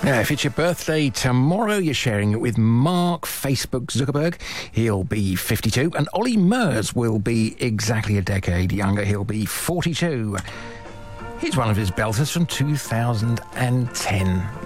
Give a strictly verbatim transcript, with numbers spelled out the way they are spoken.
Now, if it's your birthday tomorrow, you're sharing it with Mark Facebook Zuckerberg. He'll be fifty-two. And Ollie Murs will be exactly a decade younger. He'll be forty-two. Here's one of his belters from two thousand ten.